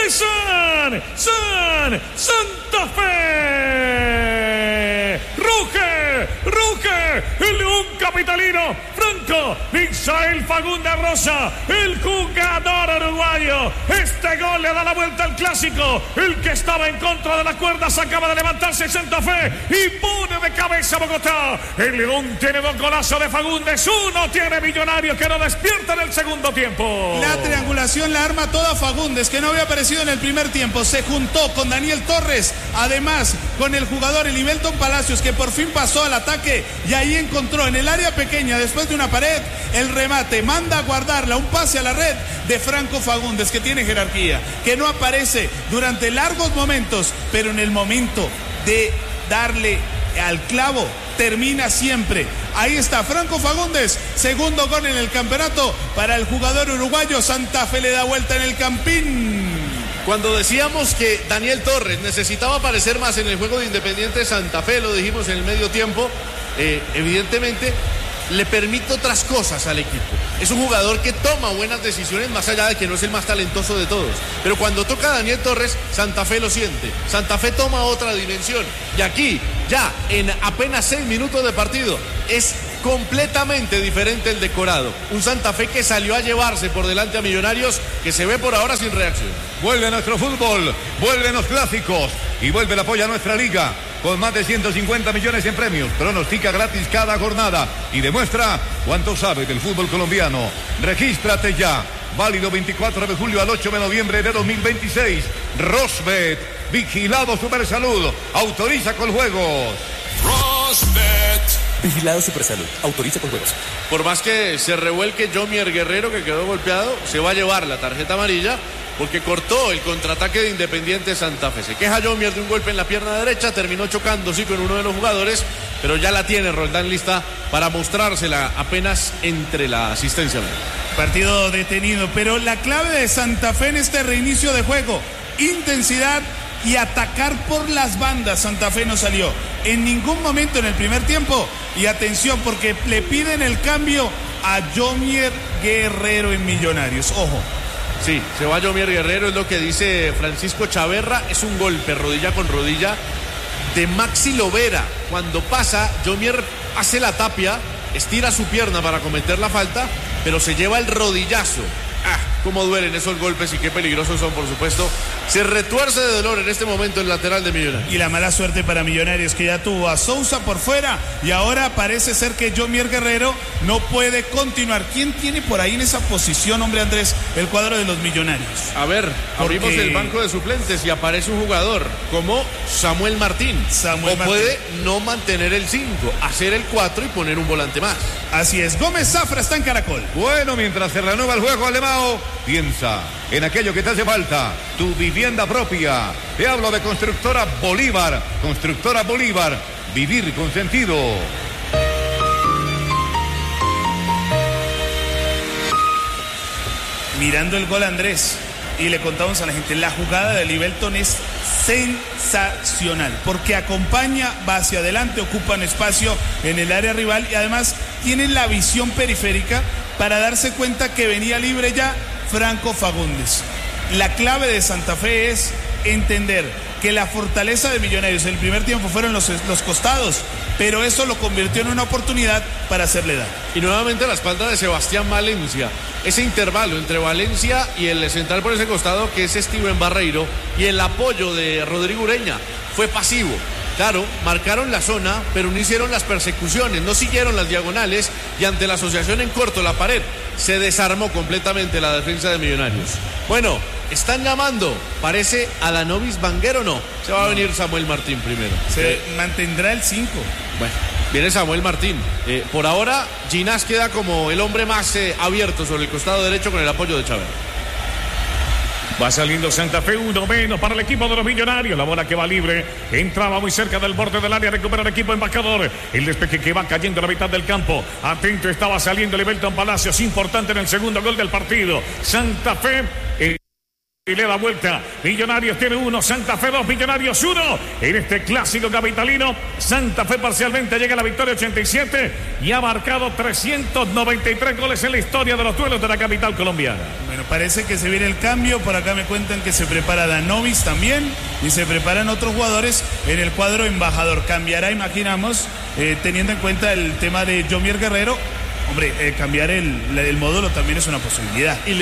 de Santa Fe. Ruge, el León capitalino, Franco Misael Fagundes Rosa, el jugador uruguayo. Este gol le da la vuelta al clásico. El que estaba en contra de la cuerda se acaba de levantarse Santa Fe y pone de cabeza a Bogotá. El León tiene 2 golazos de Fagundes, 1 tiene Millonarios que no despierta en el segundo tiempo. La triangulación la arma toda Fagundes, que no había aparecido en el primer tiempo. Se juntó con Daniel Torres, además con el jugador Elivelton Palacios, que por fin pasó al ataque y ahí encontró en el área pequeña, después de una pared, el remate. Manda a guardarla, un pase a la red de Franco Fagundes, que tiene jerarquía, que no aparece durante largos momentos, pero en el momento de darle al clavo termina siempre. Ahí está Franco Fagundes, segundo gol en el campeonato para el jugador uruguayo. Santa Fe le da vuelta en el Campín. Cuando decíamos que Daniel Torres necesitaba aparecer más en el juego de Independiente Santa Fe, lo dijimos en el medio tiempo, evidentemente le permite otras cosas al equipo. Es un jugador que toma buenas decisiones, más allá de que no es el más talentoso de todos. Pero cuando toca a Daniel Torres, Santa Fe lo siente. Santa Fe toma otra dimensión. Y aquí, ya en apenas 6 minutos de partido, es completamente diferente el decorado. Un Santa Fe que salió a llevarse por delante a Millonarios, que se ve por ahora sin reacción. Vuelve nuestro fútbol, vuelven los clásicos y vuelve el apoyo a nuestra liga. Con más de 150 millones en premios, pronostica gratis cada jornada y demuestra cuánto sabe del fútbol colombiano. Regístrate ya, válido 24 de julio al 8 de noviembre de 2026. Rosbet, vigilado Supersalud, autoriza con juegos. Rosbet, vigilado Supersalud, autoriza con juegos. Por más que se revuelque Jomier Guerrero, que quedó golpeado, se va a llevar la tarjeta amarilla, porque cortó el contraataque de Independiente Santa Fe. Se queja Jomier de un golpe en la pierna derecha, terminó chocando sí con uno de los jugadores, pero ya la tiene Roldán lista para mostrársela apenas entre la asistencia. Partido detenido, pero la clave de Santa Fe en este reinicio de juego, intensidad y atacar por las bandas. Santa Fe no salió en ningún momento en el primer tiempo. Y atención, porque le piden el cambio a Jomier Guerrero en Millonarios. Ojo. Sí, se va Jomier Guerrero, es lo que dice Francisco Chaverra. Es un golpe rodilla con rodilla de Maxi Lovera. Cuando pasa, Jomier hace la tapia, estira su pierna para cometer la falta, pero se lleva el rodillazo. Cómo duelen esos golpes y qué peligrosos son, por supuesto. Se retuerce de dolor en este momento el lateral de Millonarios. Y la mala suerte para Millonarios, que ya tuvo a Sousa por fuera y ahora parece ser que Jomier Guerrero no puede continuar. ¿Quién tiene por ahí en esa posición, hombre Andrés, el cuadro de los Millonarios? A ver, abrimos el banco de suplentes y aparece un jugador como Samuel Martín. Puede no mantener el 5, hacer el 4 y poner un volante más. Así es, Gómez Zafra está en Caracol. Bueno, mientras se renueva el juego, Alemão, piensa en aquello que te hace falta, tu vivienda propia. Te hablo de Constructora Bolívar. Constructora Bolívar, vivir con sentido. Mirando el gol, Andrés, y le contamos a la gente, la jugada de Elivelton es sensacional, porque acompaña, va hacia adelante, ocupan espacio en el área rival y además tienen la visión periférica para darse cuenta que venía libre ya Franco Fagundes. La clave de Santa Fe es entender que la fortaleza de Millonarios en el primer tiempo fueron los costados, pero eso lo convirtió en una oportunidad para hacerle daño. Y nuevamente la espalda de Sebastián Valencia, ese intervalo entre Valencia y el central por ese costado, que es Steven Barreiro, y el apoyo de Rodrigo Ureña fue pasivo. Claro, marcaron la zona, pero no hicieron las persecuciones, no siguieron las diagonales, y ante la asociación en corto, la pared, se desarmó completamente la defensa de Millonarios. Bueno, están llamando, parece a Danovis Vanguero, no, se va a venir Samuel Martín primero. Se mantendrá el 5. Bueno, viene Samuel Martín. Por ahora, Ginás queda como el hombre más abierto sobre el costado derecho con el apoyo de Chávez. Va saliendo Santa Fe, 1 menos para el equipo de los Millonarios. La bola que va libre, entraba muy cerca del borde del área, recupera el equipo embajador. El despeje que va cayendo a la mitad del campo. Atento estaba saliendo Elivelton Palacios, importante en el segundo gol del partido. Santa Fe y le da vuelta. Millonarios tiene 1, Santa Fe 2, Millonarios 1. En este clásico capitalino, Santa Fe parcialmente llega a la victoria 87 y ha marcado 393 goles en la historia de los duelos de la capital colombiana. Bueno, Parece que se viene el cambio. Por acá me cuentan que se prepara Danovis también y se preparan otros jugadores en el cuadro embajador. Cambiará, imaginamos, teniendo en cuenta el tema de Jomier Guerrero. Hombre, cambiar el módulo también es una posibilidad. Y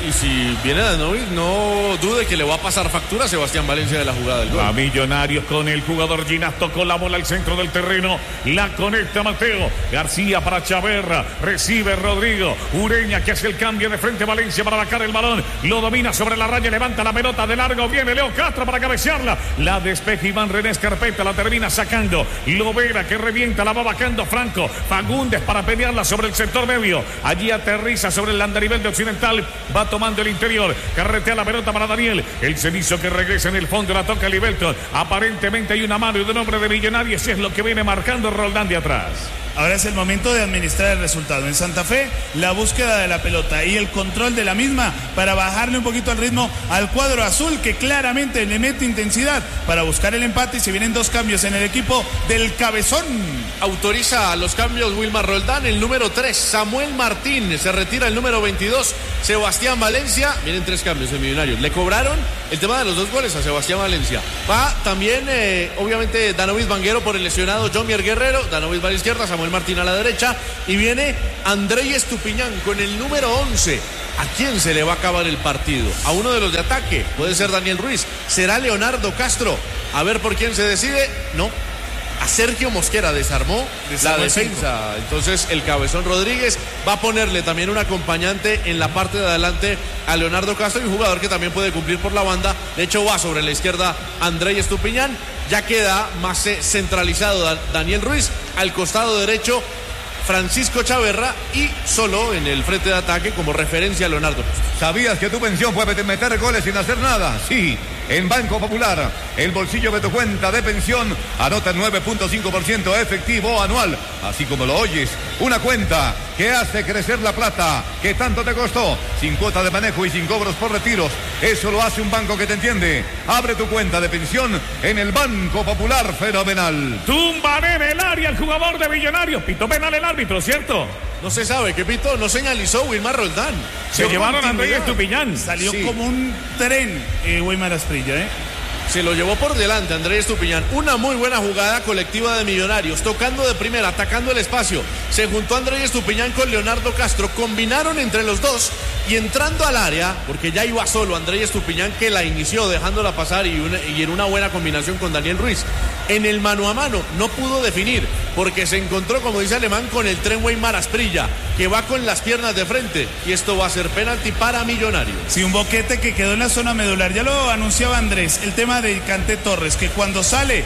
si viene Danovis, no dude que le va a pasar factura a Sebastián Valencia de la jugada del gol. A Millonarios con el jugador Ginás, tocó la bola al centro del terreno, la conecta Mateo García para Chaverra, recibe Rodrigo Ureña, que hace el cambio de frente a Valencia para bajar el balón, lo domina sobre la raya, levanta la pelota de largo, viene Leo Castro para cabecearla, la despeja Iván René Escarpeta, la termina sacando Lovera, que revienta, la va bajando Franco Fagundes para pelearla sobre el sector medio, allí aterriza sobre el andarivel de Occidental, va tomando el interior, carretea la pelota para Daniel, el cenizo que regresa en el fondo, la toca Libelton, aparentemente hay una mano y de nombre de Millonarios, y es lo que viene marcando Roldán de atrás. Ahora es el momento de administrar el resultado. En Santa Fe, la búsqueda de la pelota y el control de la misma para bajarle un poquito el ritmo al cuadro azul, que claramente le mete intensidad para buscar el empate, y se vienen 2 cambios en el equipo del Cabezón. Autoriza los cambios Wilmar Roldán, el número 3, Samuel Martín, se retira el número 22, Sebastián Valencia. Vienen 3 cambios en Millonarios. Le cobraron el tema de los 2 goles a Sebastián Valencia. Va también, obviamente, Danovis Vanguero por el lesionado Jomier Guerrero. Danovis va a la izquierda, Samuel Martín a la derecha, y viene Andrei Estupiñán con el número 11. ¿A quién se le va a acabar el partido? A uno de los de ataque, puede ser Daniel Ruiz, será Leonardo Castro, a ver por quién se decide. No, a Sergio Mosquera desarmó la defensa. Entonces el Cabezón Rodríguez va a ponerle también un acompañante en la parte de adelante a Leonardo Castro, y un jugador que también puede cumplir por la banda. De hecho, va sobre la izquierda Andrei Estupiñán. Ya queda más centralizado Daniel Ruiz, al costado derecho Francisco Chaverra, y solo en el frente de ataque como referencia a Leonardo. ¿Sabías que tu pensión puede meter goles sin hacer nada? Sí, en Banco Popular, el bolsillo de tu cuenta de pensión anota el 9.5% efectivo anual, así como lo oyes, una cuenta que hace crecer la plata que tanto te costó, sin cuota de manejo y sin cobros por retiros. Eso lo hace un banco que te entiende. Abre tu cuenta de pensión en el Banco Popular. Fenomenal. Tumban en el área el jugador de Millonarios, pitó penal el árbitro, ¿cierto? No se sabe, que pito, no señalizó Wilmar Roldán. Se llevaron a Andrés Estupiñán. Salió como un tren Wilmar Asprilla, Se lo llevó por delante Andrés Estupiñán. Una muy buena jugada colectiva de Millonarios, tocando de primera, atacando el espacio. Se juntó Andrés Estupiñán con Leonardo Castro, combinaron entre los dos, y entrando al área, porque ya iba solo Andrés Estupiñán, que la inició dejándola pasar, y en una buena combinación con Daniel Ruiz. En el mano a mano no pudo definir, porque se encontró, como dice Alemán, con el tren Wilmar Asprilla, que va con las piernas de frente, y esto va a ser penalti para Millonarios. Sí, un boquete que quedó en la zona medular. Ya lo anunciaba Andrés, el tema de Kanté Torres, que cuando sale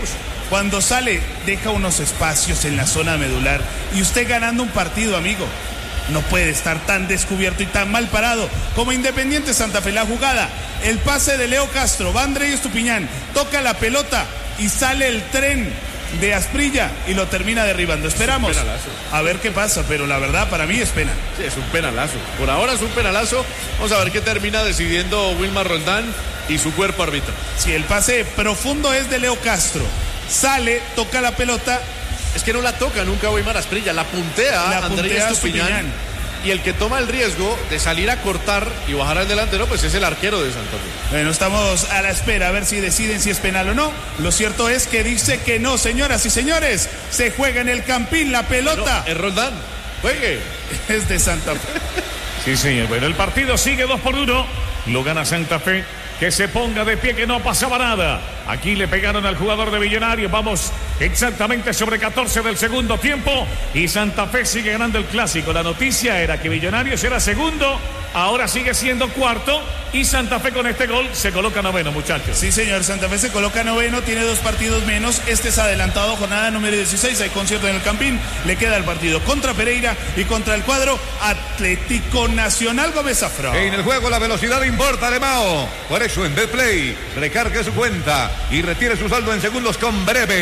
deja unos espacios en la zona medular, y usted ganando un partido, amigo, no puede estar tan descubierto y tan mal parado como Independiente Santa Fe. La jugada, el pase de Leo Castro, va Andrés Estupiñán, toca la pelota y sale el tren de Asprilla y lo termina derribando. Esperamos a ver qué pasa, pero la verdad para mí es penal. Sí, es un penalazo. Por ahora es un penalazo. Vamos a ver qué termina decidiendo Wilmar Roldán y su cuerpo árbitro. Si el pase profundo es de Leo Castro, sale, toca la pelota. Es que no la toca nunca Wilmar Asprilla, la puntea Andrés Estupiñán. Y el que toma el riesgo de salir a cortar y bajar al delantero, pues es el arquero de Santa Fe. Bueno, estamos a la espera a ver si deciden si es penal o no. Lo cierto es que dice que no, señoras y señores. Se juega en el Campín la pelota. No, es Roldán. Juegue. Es de Santa Fe. Sí, señor. Bueno, el partido sigue 2-1. Lo gana Santa Fe. Que se ponga de pie, que no pasaba nada. Aquí le pegaron al jugador de Millonarios. Vamos exactamente sobre 14 del segundo tiempo. Y Santa Fe sigue ganando el clásico. La noticia era que Millonarios era segundo. Ahora sigue siendo cuarto. Y Santa Fe con este gol se coloca noveno, muchachos. Sí, señor. Santa Fe se coloca noveno. Tiene 2 partidos menos. Este es adelantado, jornada número 16. Hay concierto en el Campín. Le queda el partido contra Pereira y contra el cuadro Atlético Nacional Gómez Zafra. En el juego la velocidad importa, Alemao. Por eso en Betplay recargue su cuenta y retire su saldo en segundos con Breve.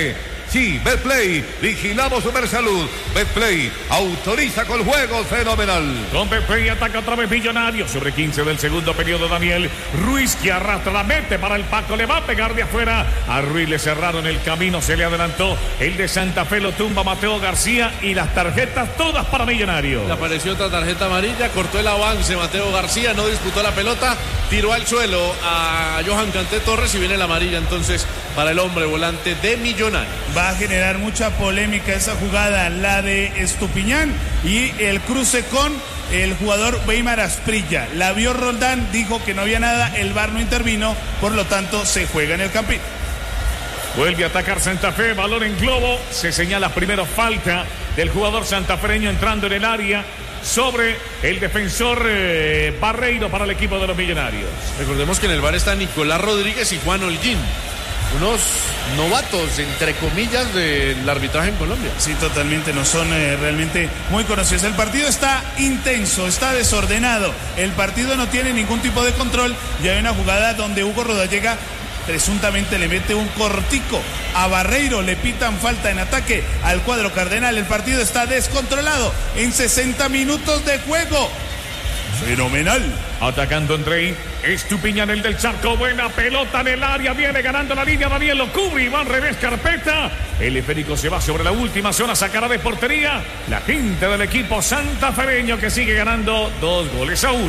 Sí, Betplay, vigilamos Supersalud. Betplay, autoriza con juego fenomenal. Con Betplay ataca otra vez Millonarios. Sobre 15 del segundo periodo, Daniel Ruiz, que arrastra la mete para el Paco. Le va a pegar de afuera. A Ruiz le cerraron el camino, se le adelantó. El de Santa Fe lo tumba Mateo García y las tarjetas todas para Millonarios. Le apareció otra tarjeta amarilla, cortó el avance Mateo García, no disputó la pelota, tiró al suelo a Johan Canté Torres y viene la amarilla entonces para el hombre volante de Millonarios. Va a generar mucha polémica esa jugada, la de Estupiñán y el cruce con el jugador Weimar Asprilla. La vio Roldán, dijo que no había nada, el VAR no intervino, por lo tanto se juega en el campín. Vuelve a atacar Santa Fe, balón en globo, se señala primero falta del jugador santafereño entrando en el área sobre el defensor Barreiro para el equipo de los Millonarios. Recordemos que en el VAR está Nicolás Rodríguez y Juan Holguín, unos novatos, entre comillas, del arbitraje en Colombia. Sí, totalmente, no son realmente muy conocidos. El partido está intenso, está desordenado, el partido no tiene ningún tipo de control y hay una jugada donde Hugo Rodallega presuntamente le mete un cortico a Barreiro, le pitan falta en ataque al cuadro cardenal. El partido está descontrolado en 60 minutos de juego. Fenomenal. Atacando Andrei Estupiñán, el del Charco, buena pelota en el área, viene ganando la línea, Daniel lo cubre y va al revés Carpeta. El esférico se va sobre la última zona, sacará de portería la gente del equipo santafereño que sigue ganando 2-1.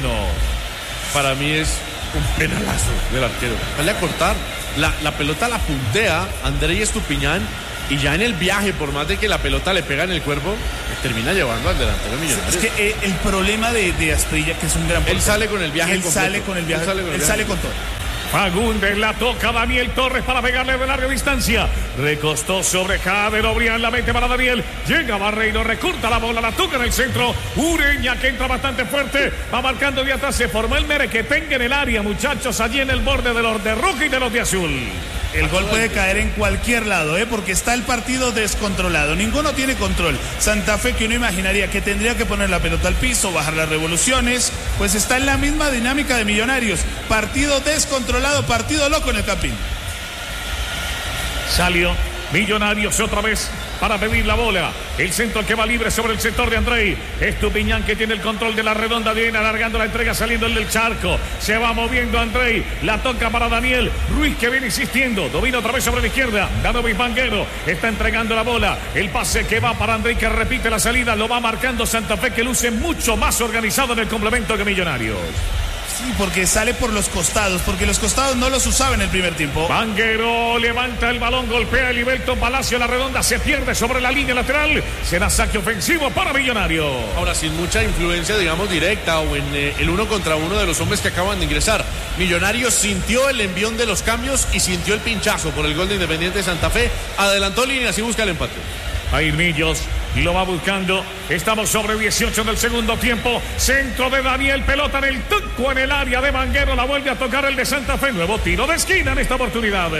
Para mí es un penalazo del arquero. Vale a cortar. La pelota la puntea Andrei Estupiñán y ya en el viaje, por más de que la pelota le pega en el cuerpo, termina llevando al delantero Millonarios. Es que el problema de Asprilla, que es un gran portero, él sale con el viaje él completo. sale con todo. Fagundes la toca Daniel Torres para pegarle de larga distancia. Recostó sobre Jader Obrián, la mete para Daniel. Llega Barreiro, recorta la bola, la toca en el centro. Ureña que entra bastante fuerte. Va marcando de atrás. Se formó el merequetengue en el área, muchachos, allí en el borde de los de rojo y de los de azul. El gol puede caer en cualquier lado, porque está el partido descontrolado. Ninguno tiene control. Santa Fe, que uno imaginaría que tendría que poner la pelota al piso, bajar las revoluciones, pues está en la misma dinámica de Millonarios. Partido descontrolado, partido loco en el Campín. Salió Millonarios otra vez para pedir la bola. El centro que va libre sobre el sector de Andrei Estupiñán, que tiene el control de la redonda, viene alargando la entrega, saliendo el del Charco. Se va moviendo Andrei, la toca para Daniel Ruiz, que viene insistiendo, domina otra vez sobre la izquierda. Danovis Vanguero está entregando la bola. El pase que va para Andrei, que repite la salida, lo va marcando Santa Fe, que luce mucho más organizado en el complemento que Millonarios. Sí, porque sale por los costados, porque los costados no los usaba en el primer tiempo. Vanguero levanta el balón, golpea el Liberto Palacio, la redonda se pierde sobre la línea lateral. Será saque ofensivo para Millonarios. Ahora, sin mucha influencia, digamos, directa o en el uno contra uno de los hombres que acaban de ingresar. Millonarios sintió el envión de los cambios y sintió el pinchazo por el gol de Independiente Santa Fe. Adelantó líneas y busca el empate. Jair Millos lo va buscando. Estamos sobre 18 del segundo tiempo. Centro de Daniel, pelota en el tuco en el área de Vanguero. La vuelve a tocar el de Santa Fe. Nuevo tiro de esquina en esta oportunidad.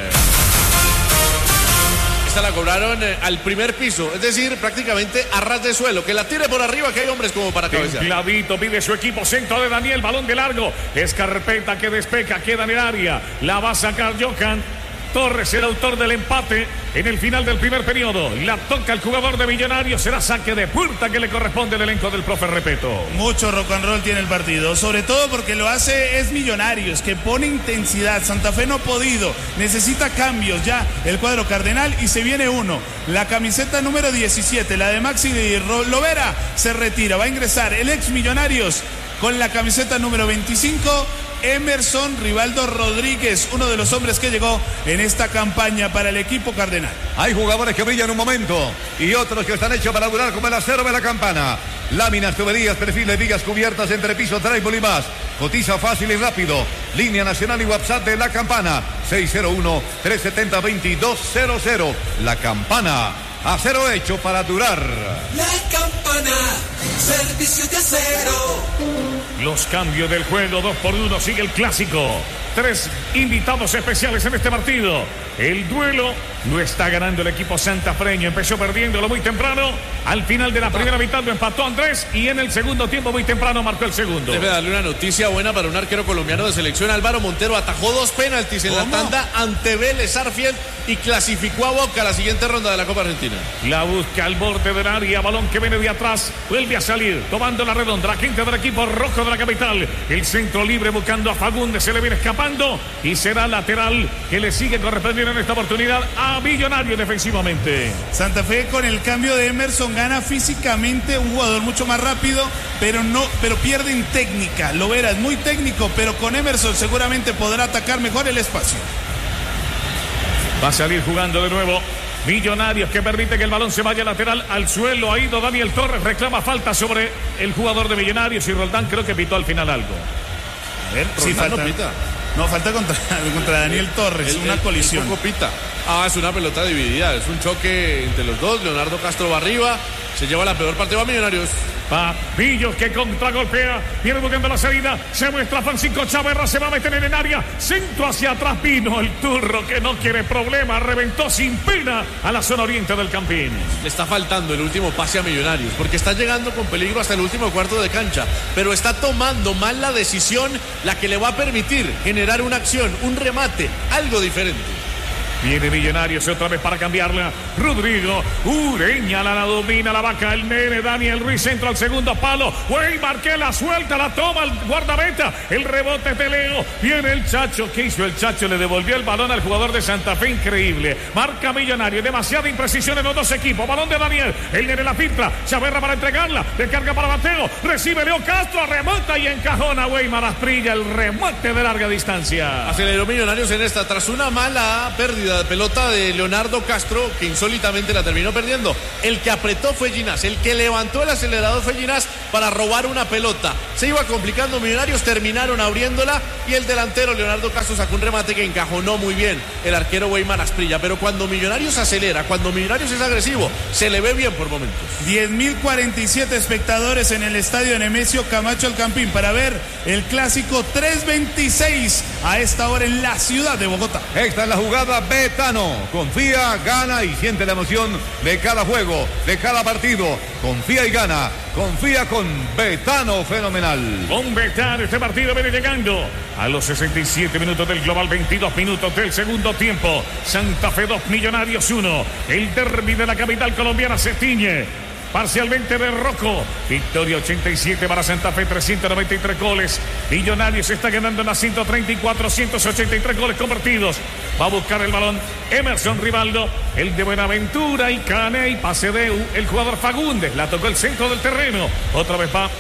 Esta la cobraron al primer piso, es decir, prácticamente a ras de suelo. Que la tire por arriba, que hay hombres como para cabecear. Clavito pide su equipo, centro de Daniel, balón de largo. Es Carpeta que despeja, queda en el área. La va a sacar Johan Torres, el autor del empate en el final del primer periodo. La toca el jugador de Millonarios. Será saque de puerta que le corresponde al elenco del profe Repeto. Mucho rock and roll tiene el partido, sobre todo porque lo hace es Millonarios, que pone intensidad. Santa Fe no ha podido, necesita cambios ya el cuadro cardenal y se viene uno. La camiseta número 17, la de Maxi Lovera, se retira. Va a ingresar el ex Millonarios con la camiseta número 25. Emerson Rivaldo Rodríguez, uno de los hombres que llegó en esta campaña para el equipo cardenal. Hay jugadores que brillan un momento y otros que están hechos para durar, como el acero de la campana. Láminas, tuberías, perfiles, vigas cubiertas, entrepiso, trébol y más. Cotiza fácil y rápido. Línea nacional y WhatsApp de La Campana. 601-370-2200. La Campana. Acero hecho para durar. La Campana, servicio de acero. Los cambios del juego, 2-1, sigue el clásico. 3 invitados especiales en este partido. El duelo lo está ganando el equipo santafreño. Empezó perdiéndolo muy temprano. Al final de la primera mitad lo empató Andrés y en el segundo tiempo muy temprano marcó el segundo. Debe darle una noticia buena para un arquero colombiano de selección. Álvaro Montero atajó 2 penaltis en la tanda ante Vélez Arfield y clasificó a Boca a la siguiente ronda de la Copa Argentina. La busca al borde del área, balón que viene de atrás, vuelve a salir, tomando la redonda, la gente del equipo rojo de la capital. El centro libre buscando a Fagundes, se le viene escapando y será lateral que le sigue correspondiendo en esta oportunidad a Millonario defensivamente. Santa Fe con el cambio de Emerson gana físicamente, un jugador mucho más rápido, pero pierde en técnica. Lo verás, muy técnico, pero con Emerson seguramente podrá atacar mejor el espacio. Va a salir jugando de nuevo Millonarios, que permite que el balón se vaya lateral al suelo. Ha ido Daniel Torres, reclama falta sobre el jugador de Millonarios y Roldán creo que pitó al final algo. A ver, sí, falta. No pita. No, falta contra Daniel Torres, una colisión. Pita. Es una pelota dividida, es un choque entre los dos. Leonardo Castro va arriba, se lleva la peor parte, va Millonarios. Va Villos que contragolpea, viene buscando la salida, se muestra Francisco Chaverra, se va a meter en el área, centro hacia atrás, vino el turro que no quiere problema, reventó sin pena a la zona oriente del Campín. Le está faltando el último pase a Millonarios, porque está llegando con peligro hasta el último cuarto de cancha, pero está tomando mal la decisión, la que le va a permitir generar una acción, un remate, algo diferente. Viene Millonarios otra vez para cambiarla. Rodrigo Ureña la domina, la vaca, el nene Daniel Ruiz entra al segundo palo. Weimar que la suelta, la toma el guardameta. El rebote es de Leo. Viene el Chacho. ¿Qué hizo el Chacho? Le devolvió el balón al jugador de Santa Fe. Increíble. Marca Millonarios. Demasiada imprecisión en los dos equipos. Balón de Daniel. El nene la filtra. Chaverra para entregarla. Descarga para Mateo. Recibe Leo Castro. Remota y encajona Weimar Asprilla. El remate de larga distancia. Aceleró Millonarios en esta tras una mala pérdida de pelota de Leonardo Castro, que insólitamente la terminó perdiendo. El que apretó fue Ginás, el que levantó el acelerador fue Ginás para robar una pelota. Se iba complicando Millonarios, terminaron abriéndola y el delantero Leonardo Castro sacó un remate que encajonó muy bien el arquero Weimar Asprilla. Pero cuando Millonarios acelera, cuando Millonarios es agresivo, se le ve bien por momentos. 10.047 espectadores en el estadio Nemesio Camacho El Campín para ver el clásico 326 a esta hora en la ciudad de Bogotá. Esta es la jugada Betano. Confía, gana y siente la emoción de cada juego, de cada partido. Confía y gana. Confía con Betano, fenomenal. Con Betano este partido viene llegando a los 67 minutos del global, 22 minutos del segundo tiempo. Santa Fe 2, Millonarios 1. El derbi de la capital colombiana se tiñe parcialmente de rojo. Victoria 87 para Santa Fe, 393 goles. Millonarios está ganando en la 134, 183 goles convertidos. Va a buscar el balón Emerson Rivaldo, el de Buenaventura y Caney, pase de el jugador Fagundes. La tocó el centro del terreno. Otra vez va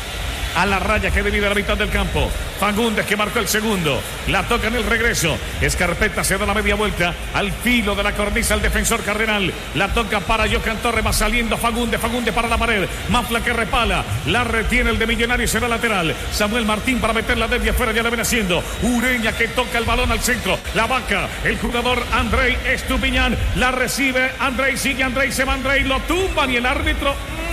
a la raya que divide la mitad del campo. Fagundes que marcó el segundo. La toca en el regreso. Escarpeta se da la media vuelta al filo de la cornisa al defensor Cardenal. La toca para Johan Torres. Va saliendo Fagundes. Fagundes para la pared. Mafla que repala. La retiene el de Millonarios. Será lateral. Samuel Martín para meterla desde afuera. Ya la ven haciendo. Ureña que toca el balón al centro. La vaca. El jugador Andrei Estupiñán. La recibe Andrei. Sigue Andrei. Se va Andrei. Lo tumban y el árbitro.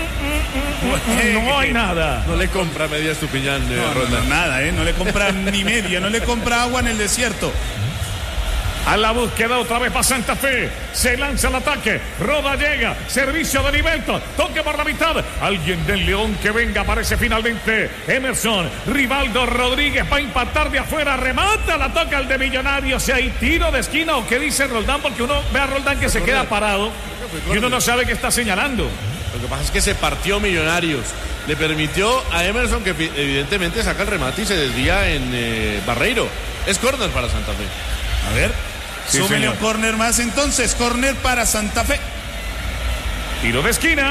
No hay nada. No le compra media Estupiñán. No, nada, no le compra ni media, no le compra agua en el desierto. A la búsqueda otra vez para Santa Fe. Se lanza el ataque. Roda llega. Servicio de Nivelto. Toque por la mitad. Alguien del León que venga. Aparece finalmente Emerson. Rivaldo Rodríguez va a empatar de afuera. Remata. La toca el de Millonarios. Si hay tiro de esquina o qué dice Roldán. Porque uno ve a Roldán que se queda parado. Y uno no sabe qué está señalando. Lo que pasa es que se partió Millonarios. Le permitió a Emerson que evidentemente saca el remate y se desvía en Barreiro. Es córner para Santa Fe. A ver, sí, súmele un córner más entonces. Córner para Santa Fe. Tiro de esquina.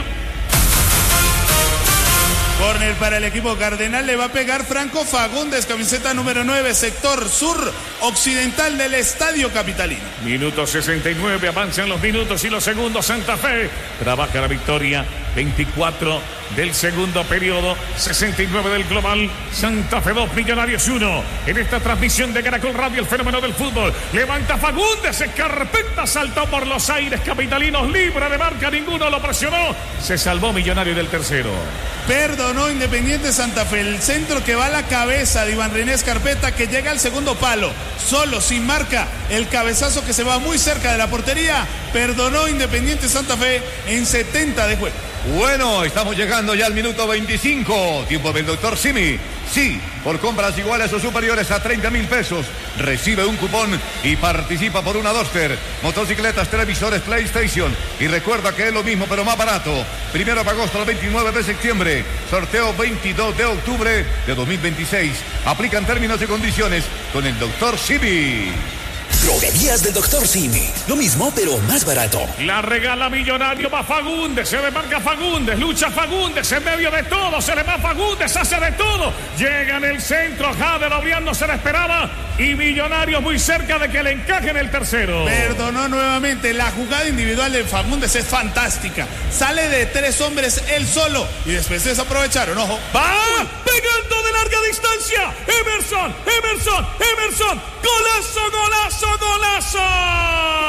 Córner para el equipo cardenal. Le va a pegar Franco Fagundes, camiseta número 9, sector sur occidental del estadio capitalino. Minuto 69, avanzan los minutos y los segundos. Santa Fe trabaja la victoria 24 del segundo periodo, 69 del global. Santa Fe 2, Millonarios 1. En esta transmisión de Caracol Radio, el fenómeno del fútbol. Levanta Fagundes, Escarpeta saltó por los aires capitalinos, libre de marca, ninguno lo presionó. Se salvó Millonario del tercero. Perdonó Independiente Santa Fe. El centro que va a la cabeza de Iván René Escarpeta, que llega al segundo palo, solo, sin marca. El cabezazo que se va muy cerca de la portería. Perdonó Independiente Santa Fe en 70 de juego. Bueno, estamos llegando ya al minuto 25. Tiempo del doctor Simi. Sí, por compras iguales o superiores a 30.000 pesos, recibe un cupón y participa por una Duster, motocicletas, televisores, PlayStation. Y recuerda que es lo mismo pero más barato. 1 de agosto al 29 de septiembre. Sorteo 22 de octubre de 2026. Aplican términos y condiciones con el doctor Simi. Droguerías del Dr. Simi. Lo mismo, pero más barato. La regala Millonario, va Fagundes, se desmarca Fagundes, lucha Fagundes, en medio de todo, se le va Fagundes, hace de todo. Llega en el centro, Jader Obrián no se la esperaba y Millonarios muy cerca de que le encajen el tercero. Perdonó nuevamente. La jugada individual de Fagundes es fantástica. Sale de 3 hombres él solo y después se desaprovecharon. Ojo. ¡Va! Pegando de larga distancia. Emerson. Golazo.